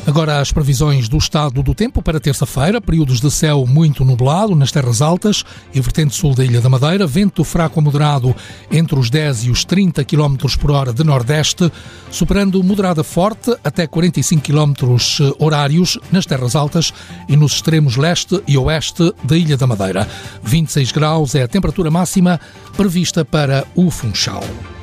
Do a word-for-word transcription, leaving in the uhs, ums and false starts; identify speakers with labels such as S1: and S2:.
S1: Agora as previsões do estado do tempo para terça-feira, períodos de céu muito nublado nas terras altas e vertente sul da Ilha da Madeira, vento fraco a moderado entre os dez e os trinta quilómetros por hora de nordeste, superando moderada forte até quarenta e cinco quilómetros horários nas terras altas e nos extremos leste e oeste da Ilha da Madeira. vinte e seis graus é a temperatura máxima prevista para o Funchal.